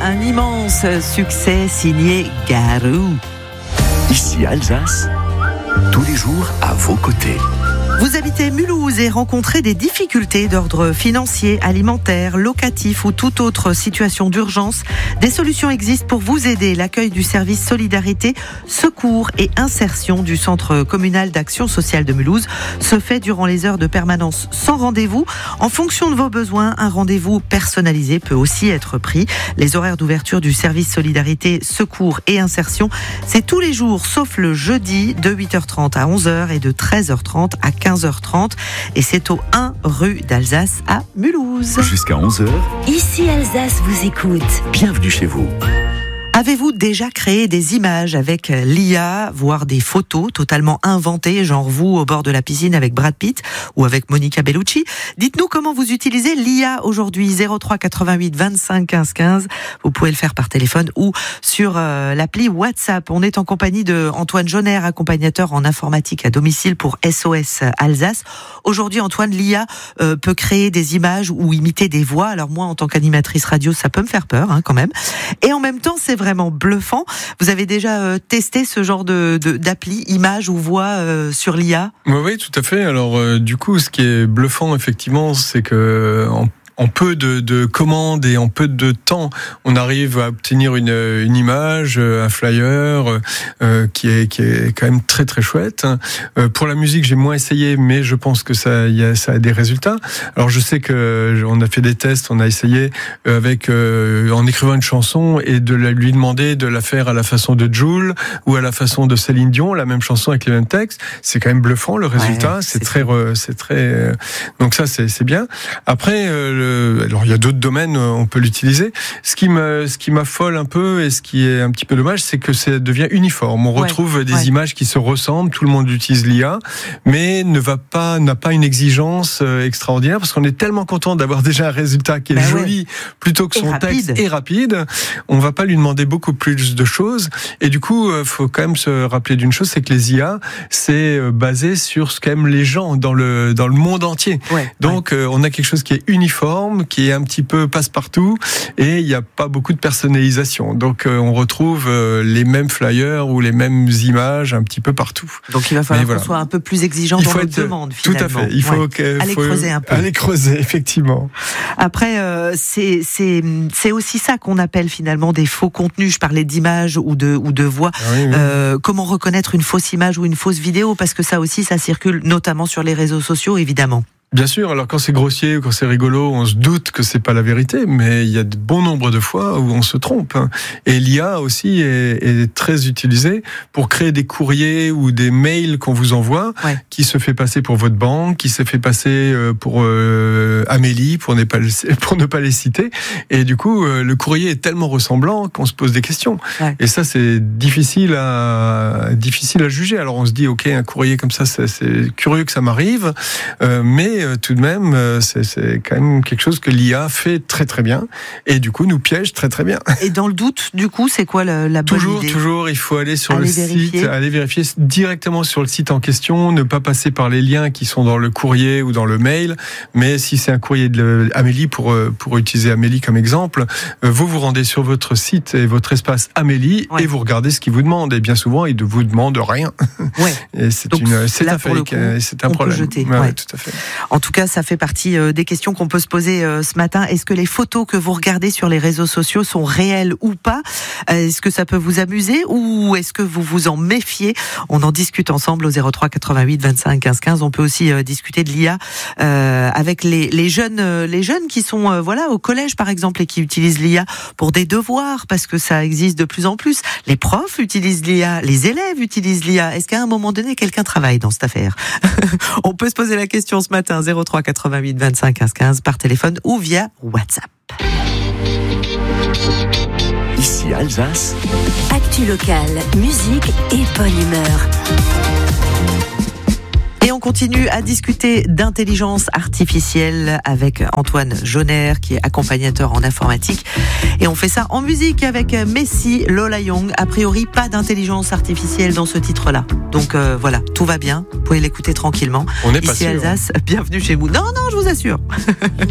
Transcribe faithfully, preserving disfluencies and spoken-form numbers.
un immense succès signé Garou. Ici Alsace, tous les jours à vos côtés. Vous habitez Mulhouse et rencontrez des difficultés d'ordre financier, alimentaire, locatif ou toute autre situation d'urgence. Des solutions existent pour vous aider. L'accueil du service Solidarité, Secours et Insertion du Centre communal d'action sociale de Mulhouse se fait durant les heures de permanence sans rendez-vous. En fonction de vos besoins, un rendez-vous personnalisé peut aussi être pris. Les horaires d'ouverture du service Solidarité, Secours et Insertion, c'est tous les jours sauf le jeudi de huit heures trente à onze heures et de treize heures trente à quinze heures trente et c'est au un rue d'Alsace à Mulhouse. Jusqu'à onze heures. Ici Alsace vous écoute. Bienvenue chez vous. Avez-vous déjà créé des images avec l'I A, voire des photos totalement inventées, genre vous au bord de la piscine avec Brad Pitt ou avec Monica Bellucci? Dites-nous comment vous utilisez l'I A aujourd'hui. zéro trois quatre-vingt-huit vingt-cinq quinze quinze. Vous pouvez le faire par téléphone ou sur euh, l'appli WhatsApp. On est en compagnie de Antoine Jonner, accompagnateur en informatique à domicile pour S O S Alsace. Aujourd'hui, Antoine, l'I A euh, peut créer des images ou imiter des voix. Alors moi, en tant qu'animatrice radio, ça peut me faire peur hein, quand même. Et en même temps, c'est vraiment bluffant. Vous avez déjà euh, testé ce genre de, de d'appli, image ou voix euh, sur l'I A ? Oui, oui, tout à fait. Alors euh, du coup, ce qui est bluffant, effectivement, c'est que en En peu de, de commandes et en peu de temps, on arrive à obtenir une, une image, un flyer euh, qui est qui est quand même très très chouette. Euh, pour la musique, j'ai moins essayé, mais je pense que ça y a, ça a des résultats. Alors je sais que on a fait des tests, on a essayé avec euh, en écrivant une chanson et de la, lui demander de la faire à la façon de Jul ou à la façon de Céline Dion, la même chanson avec les mêmes textes. C'est quand même bluffant le résultat. Ouais, c'est, c'est très c'est très euh, donc ça c'est c'est bien. Après euh, le alors il y a d'autres domaines où on peut l'utiliser. Ce qui me, ce qui m'affole un peu et ce qui est un petit peu dommage, c'est que ça devient uniforme. On retrouve ouais, des ouais. images qui se ressemblent, tout le monde utilise l'I A, mais ne va pas, n'a pas une exigence extraordinaire parce qu'on est tellement content d'avoir déjà un résultat qui est ben joli ouais. plutôt que son texte est rapide. On va pas lui demander beaucoup plus de choses. Et du coup, faut quand même se rappeler d'une chose, c'est que les I A, c'est basé sur ce qu'aiment les gens dans le dans le monde entier. Ouais, Donc ouais. on a quelque chose qui est uniforme, qui est un petit peu passe-partout et il n'y a pas beaucoup de personnalisation. Donc euh, on retrouve euh, les mêmes flyers ou les mêmes images un petit peu partout. Donc il va falloir voilà. qu'on soit un peu plus exigeant il dans notre être, demande finalement. Tout à fait. Il faut, ouais. aller faut creuser un peu. Aller creuser, effectivement. Après, euh, c'est, c'est, c'est aussi ça qu'on appelle finalement des faux contenus. Je parlais d'images ou de, ou de voix. Ah oui, oui. Euh, comment reconnaître une fausse image ou une fausse vidéo? Parce que ça aussi, ça circule notamment sur les réseaux sociaux, évidemment. Bien sûr, alors quand c'est grossier ou quand c'est rigolo, on se doute que c'est pas la vérité, mais il y a de bon nombre de fois où on se trompe. Et l'I A aussi est, est très utilisée pour créer des courriers ou des mails qu'on vous envoie, ouais. qui se fait passer pour votre banque, qui se fait passer pour euh, Amélie, pour ne pas le, pour ne pas les citer. Et du coup, euh, le courrier est tellement ressemblant qu'on se pose des questions. Ouais. Et ça, c'est difficile à difficile à juger. Alors on se dit, ok, un courrier comme ça, c'est, c'est curieux que ça m'arrive, euh, mais tout de même, c'est, c'est quand même quelque chose que l'I A fait très très bien et du coup nous piège très très bien. Et dans le doute, du coup, c'est quoi la, la bonne toujours, idée ? Toujours, il faut aller sur aller le vérifier. site, aller vérifier directement sur le site en question, ne pas passer par les liens qui sont dans le courrier ou dans le mail. Mais si c'est un courrier de Amélie, pour pour utiliser Amélie comme exemple, vous vous rendez sur votre site et votre espace Amélie ouais. et vous regardez ce qu'il vous demande. Et bien souvent, il ne vous demande rien. Ouais. Et c'est Donc, une, c'est là, un fake, coup, c'est un on problème. Peut jeter. Ouais, ouais. Ouais, tout à fait. En tout cas, ça fait partie des questions qu'on peut se poser ce matin. Est-ce que les photos que vous regardez sur les réseaux sociaux sont réelles ou pas ? Est-ce que ça peut vous amuser ou est-ce que vous vous en méfiez ? On en discute ensemble au zéro trois quatre-vingt-huit vingt-cinq quinze quinze. On peut aussi discuter de l'I A euh, avec les, les jeunes, les jeunes qui sont euh, voilà au collège par exemple et qui utilisent l'I A pour des devoirs parce que ça existe de plus en plus. Les profs utilisent l'I A, les élèves utilisent l'I A. Est-ce qu'à un moment donné quelqu'un travaille dans cette affaire ? On peut se poser la question ce matin. zéro trois quatre-vingt-huit vingt-cinq quinze quinze par téléphone ou via WhatsApp. Ici Alsace. Actu locale, musique et bonne humeur. Et on continue à discuter d'intelligence artificielle avec Antoine Jonner, qui est accompagnateur en informatique. Et on fait ça en musique avec Messi, Lola Young. A priori, pas d'intelligence artificielle dans ce titre-là. Donc euh, voilà, tout va bien. Vous pouvez l'écouter tranquillement. On est Ici pas sûr. Alsace, bienvenue chez vous. Non, non, je vous assure.